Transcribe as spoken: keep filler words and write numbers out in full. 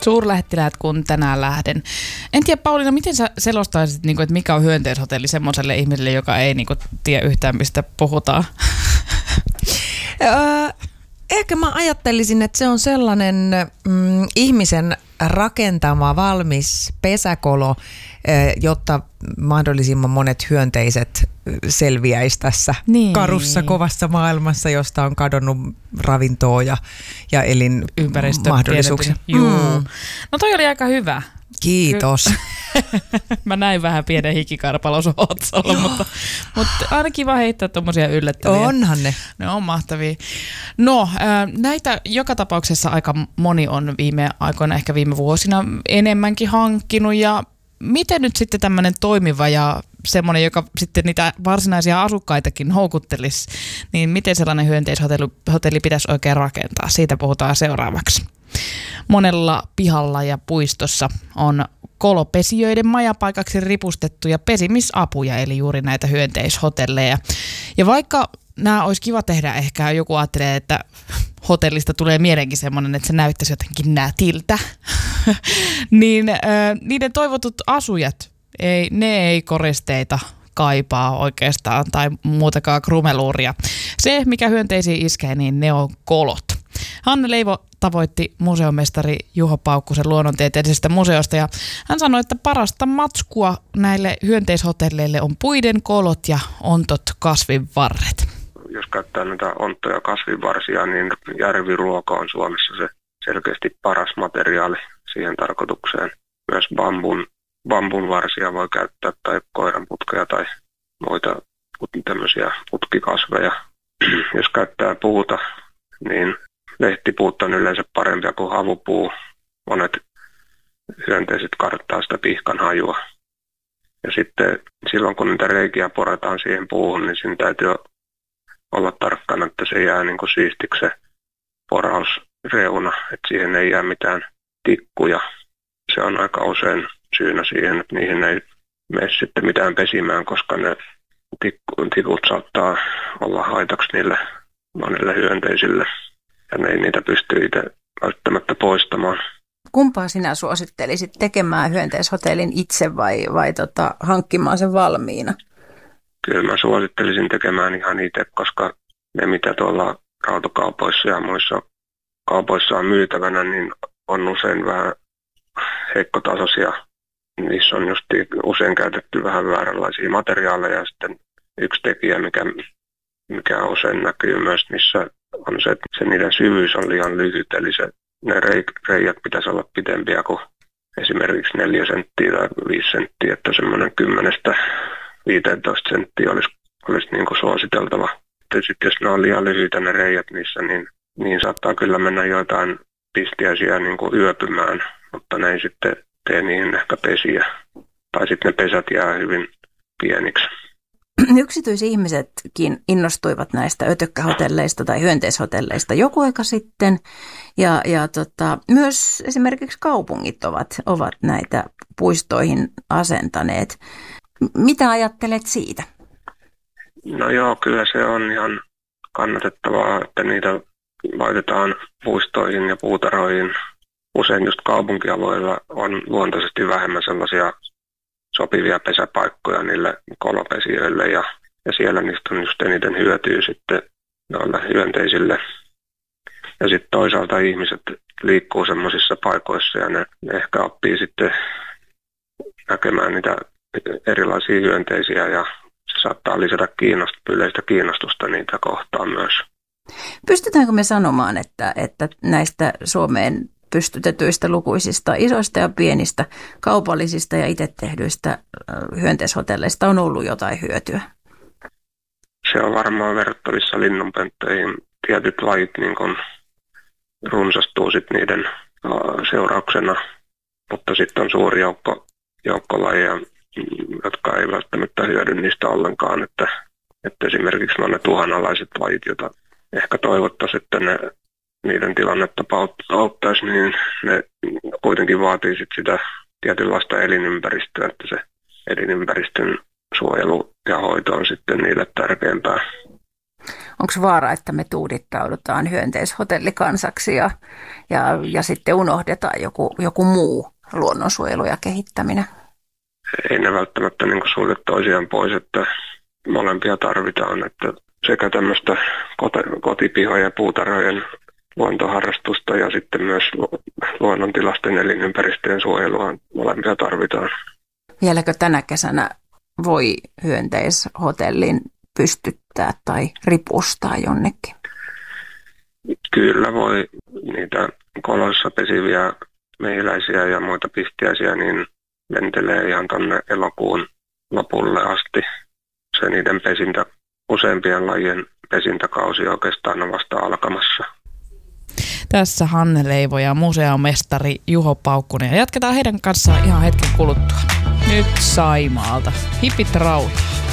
suurlähettiläät, kun tänään lähden. En tiedä, Pauliina, miten sä selostaisit, että mikä on hyönteishotelli semmoiselle ihmiselle, joka ei tiedä yhtään, mistä puhutaan? Öö, ehkä mä ajattelisin, että se on sellainen mm, ihmisen rakentama valmis pesäkolo, jotta mahdollisimman monet hyönteiset selviäisi tässä niin. karussa, kovassa maailmassa, josta on kadonnut ravintoa ja, ja elinmahdollisuuksia. Mm. No toi oli aika hyvä. Kiitos. Mä näin vähän pienen hikikarpalon sun otsalla, mutta, mutta aina kiva heittää tommosia yllättäviä. Onhan ne. Ne on mahtavia. No, näitä joka tapauksessa aika moni on viime aikoina, ehkä viime vuosina enemmänkin hankkinut. Ja miten nyt sitten tämmöinen toimiva ja semmoinen, joka sitten niitä varsinaisia asukkaitakin houkuttelisi, niin miten sellainen hyönteishotelli hotelli pitäisi oikein rakentaa? Siitä puhutaan seuraavaksi. Monella pihalla ja puistossa on kolopesijöiden majapaikaksi ripustettuja pesimisapuja, eli juuri näitä hyönteishotelleja. Ja vaikka nämä olisi kiva tehdä, ehkä joku ajattelee, että hotellista tulee mielenkin semmoinen, että se näyttäisi jotenkin nätiltä, niin äh, niiden toivotut asujat, ei, ne ei koristeita kaipaa oikeastaan tai muutakaan krumeluuria. Se, mikä hyönteisiin iskee, niin ne on kolot. Hanne Leivo tavoitti museomestari Juho Paukkusen luonnontieteellisestä museosta ja hän sanoi, että parasta matskua näille hyönteishotelleille on puiden kolot ja ontot kasvinvarret. Jos käyttää näitä onttoja kasvinvarsia, niin järviruoka on Suomessa se selkeästi paras materiaali siihen tarkoitukseen. Myös bambun, bambun varsia voi käyttää tai koiranputkeja tai muita tämmöisiä putkikasveja. Jos käyttää puuta, niin lehtipuut on yleensä parempia kuin havupuu. Monet hyönteiset karttaa sitä pihkan hajua. Ja sitten silloin kun niitä reikiä porataan siihen puuhun, niin siinä täytyy olla tarkkana, että se jää niin kuin siistiksi se porausreuna, että siihen ei jää mitään tikkuja. Se on aika usein syynä siihen, että niihin ei mene sitten mitään pesimään, koska ne tikut saattaa olla haitaksi niille monille hyönteisille. Ja ne ei niitä pysty itse välttämättä poistamaan. Kumpaa sinä suosittelisit, tekemään hyönteishotellin itse vai, vai tota, hankkimaan sen valmiina? Kyllä mä suosittelisin tekemään ihan itse, koska ne mitä tuolla rautokaupoissa ja muissa kaupoissa on myytävänä, niin on usein vähän heikkotasoisia. Niissä on just usein käytetty vähän vääränlaisia materiaaleja ja sitten yksi tekijä, mikä, mikä usein näkyy myös niissä on se, että se niiden syvyys on liian lyhyt, eli se, ne reijät pitäisi olla pidempiä kuin esimerkiksi neljä senttiä tai viisi senttiä, että semmoinen kymmenestä viiteentoista senttiä olisi, olisi niin kuin suositeltava. Sitten jos ne on liian lyhyitä ne reijät niissä, niin, niin saattaa kyllä mennä joitain pistiäisiä niin kuin yöpymään, mutta ne ei sitten tee niihin ehkä pesiä. Tai sitten ne pesät jää hyvin pieniksi. Yksityisihmisetkin innostuivat näistä ötökkähotelleista tai hyönteishotelleista joku aika sitten. Ja, ja tota, myös esimerkiksi kaupungit ovat, ovat näitä puistoihin asentaneet. Mitä ajattelet siitä? No joo, kyllä se on ihan kannatettavaa, että niitä laitetaan puistoihin ja puutarhoihin. Usein just kaupunkialueilla on luontaisesti vähemmän sellaisia sopivia pesäpaikkoja niille kolopesijöille ja, ja siellä niistä on just eniten hyötyä sitten noille hyönteisille. Ja sitten toisaalta ihmiset liikkuu semmoisissa paikoissa ja ne, ne ehkä oppii sitten näkemään niitä erilaisia hyönteisiä ja se saattaa lisätä kiinnost- yleistä kiinnostusta niitä kohtaan myös. Pystytäänkö me sanomaan, että, että näistä Suomeen pystytetyistä lukuisista isoista ja pienistä kaupallisista ja itse tehdyistä hyönteishotelleista on ollut jotain hyötyä? Se on varmaan verrattavissa linnunpönttöihin. Tietyt lajit niin kun runsastuu sit niiden seurauksena, mutta sitten on suuri joukko, joukko lajeja, jotka ei välttämättä hyödy niistä ollenkaan. Että, että esimerkiksi ne tuhanalaiset lajit, joita ehkä toivottaisiin, että ne niiden tilannetta auttaisi, niin ne kuitenkin vaatii sit sitä tietynlaista elinympäristöä, että se elinympäristön suojelu ja hoito on sitten niille tärkeämpää. Onko vaara, että me tuudittaudutaan hyönteishotellikansaksi ja, ja, ja sitten unohdetaan joku, joku muu luonnonsuojelu ja kehittäminen? Ei ne välttämättä niin kuin sulje toisiaan pois, että molempia tarvitaan, että sekä tämmöistä kotipihojen ja puutarhojen luontoharrastusta ja sitten myös luonnontilaisten elinympäristöjen suojelua, molempia tarvitaan. Vieläkö tänä kesänä voi hyönteishotellin pystyttää tai ripustaa jonnekin? Kyllä voi niitä koloissa pesiviä mehiläisiä ja muita pihtiäisiä, niin lentelee ihan tuonne elokuun lopulle asti. Se niiden pesintä, useimpien lajien pesintäkausi oikeastaan on vasta alkamassa. Tässä Hanne Leivo ja museomestari Juho Paukkunen. Ja jatketaan heidän kanssaan ihan hetken kuluttua. Nyt Saimaalta. Hipit rautaa.